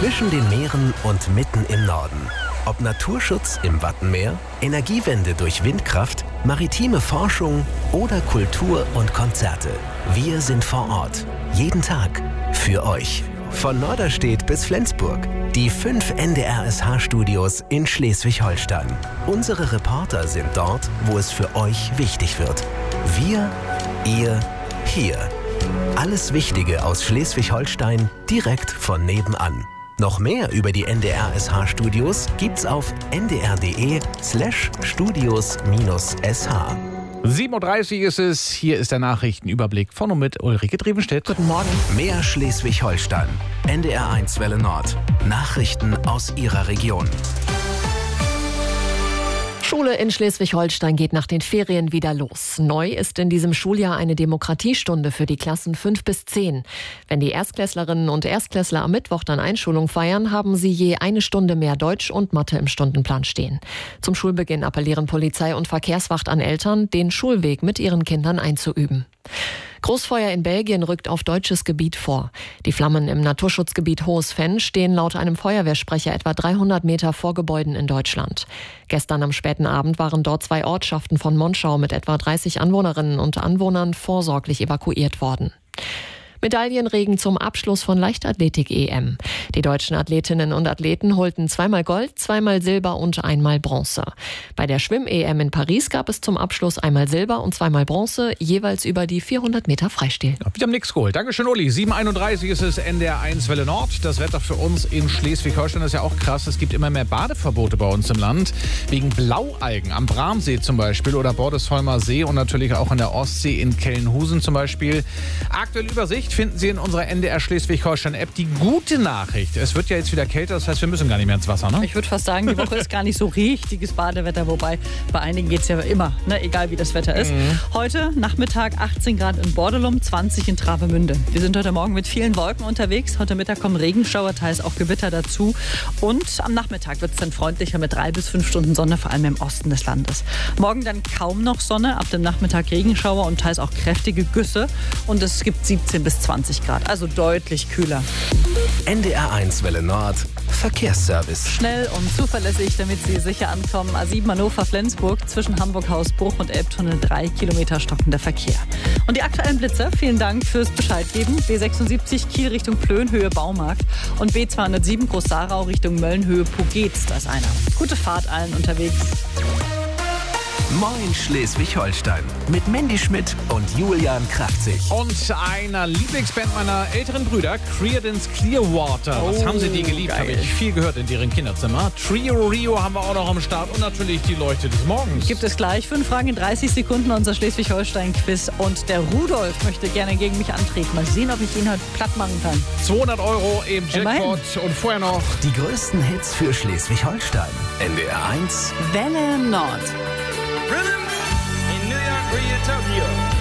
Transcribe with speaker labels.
Speaker 1: Zwischen den Meeren und mitten im Norden. Ob Naturschutz im Wattenmeer, Energiewende durch Windkraft, maritime Forschung oder Kultur und Konzerte. Wir sind vor Ort. Jeden Tag. Für euch. Von Norderstedt bis Flensburg. Die 5 NDR-SH-Studios in Schleswig-Holstein. Unsere Reporter sind dort, wo es für euch wichtig wird. Wir, ihr, hier. Alles Wichtige aus Schleswig-Holstein direkt von nebenan. Noch mehr über die NDR-SH-Studios gibt's auf ndr.de/studios-sh.
Speaker 2: 7:30 Uhr ist es. Hier ist der Nachrichtenüberblick von und mit Ulrike Drevenstedt.
Speaker 3: Guten Morgen.
Speaker 1: Mehr Schleswig-Holstein. NDR1 Welle Nord. Nachrichten aus Ihrer Region.
Speaker 3: Schule in Schleswig-Holstein geht nach den Ferien wieder los. Neu ist in diesem Schuljahr eine Demokratiestunde für die Klassen 5 bis 10. Wenn die Erstklässlerinnen und Erstklässler am Mittwoch dann Einschulung feiern, haben sie je eine Stunde mehr Deutsch und Mathe im Stundenplan stehen. Zum Schulbeginn appellieren Polizei und Verkehrswacht an Eltern, den Schulweg mit ihren Kindern einzuüben. Großfeuer in Belgien rückt auf deutsches Gebiet vor. Die Flammen im Naturschutzgebiet Hohes Venn stehen laut einem Feuerwehrsprecher etwa 300 Meter vor Gebäuden in Deutschland. Gestern am späten Abend waren dort 2 Ortschaften von Monschau mit etwa 30 Anwohnerinnen und Anwohnern vorsorglich evakuiert worden. Medaillenregen zum Abschluss von Leichtathletik-EM. Die deutschen Athletinnen und Athleten holten 2-mal Gold, 2-mal Silber und 1-mal Bronze. Bei der Schwimm-EM in Paris gab es zum Abschluss 1-mal Silber und 2-mal Bronze, jeweils über die 400 Meter Freistil.
Speaker 2: Wir haben nichts geholt. Dankeschön, Uli. 7:31 ist es, NDR1 Welle Nord. Das Wetter für uns in Schleswig-Holstein ist ja auch krass. Es gibt immer mehr Badeverbote bei uns im Land. Wegen Blaualgen am Bramsee zum Beispiel oder Bordesholmer See und natürlich auch an der Ostsee in Kellenhusen zum Beispiel. Aktuelle Übersicht finden Sie in unserer NDR Schleswig-Holstein-App. Die gute Nachricht, es wird ja jetzt wieder kälter, das heißt, wir müssen gar nicht mehr ins Wasser, ne?
Speaker 4: Ich würde fast sagen, die Woche ist gar nicht so richtiges Badewetter, wobei bei einigen geht es ja immer, ne? Egal wie das Wetter ist. Heute Nachmittag 18 Grad in Bordelum, 20 in Travemünde. Wir sind heute Morgen mit vielen Wolken unterwegs. Heute Mittag kommen Regenschauer, teils auch Gewitter dazu. Und am Nachmittag wird es dann freundlicher mit 3 bis 5 Stunden Sonne, vor allem im Osten des Landes. Morgen dann kaum noch Sonne, ab dem Nachmittag Regenschauer und teils auch kräftige Güsse. Und es gibt 17 bis 20 Grad, also deutlich kühler.
Speaker 1: NDR1 Welle Nord. Verkehrsservice.
Speaker 4: Schnell und zuverlässig, damit Sie sicher ankommen. A7 Hannover-Flensburg zwischen Hamburg-Hausbruch und Elbtunnel 3 Kilometer stockender Verkehr. Und die aktuellen Blitze, vielen Dank fürs Bescheidgeben. B76 Kiel Richtung Plön, Höhe Baumarkt. Und B207 Groß-Sarau Richtung Mölln, Höhe Pogetz. Da ist einer. Gute Fahrt allen unterwegs.
Speaker 1: Moin Schleswig-Holstein mit Mandy Schmidt und Julian Kraftzig.
Speaker 2: Und einer Lieblingsband meiner älteren Brüder, Creedence Clearwater. Was haben sie die geliebt? Habe ich viel gehört in deren Kinderzimmer. Trio Rio haben wir auch noch am Start und natürlich die Leuchte des Morgens.
Speaker 4: Gibt es gleich 5 Fragen in 30 Sekunden, unser Schleswig-Holstein-Quiz. Und der Rudolf möchte gerne gegen mich antreten. Mal sehen, ob ich ihn heute platt machen kann.
Speaker 2: 200 € im Jackpot und vorher noch
Speaker 1: die größten Hits für Schleswig-Holstein. NDR1
Speaker 4: Welle Nord.
Speaker 5: Rhythm in New York or Utopia.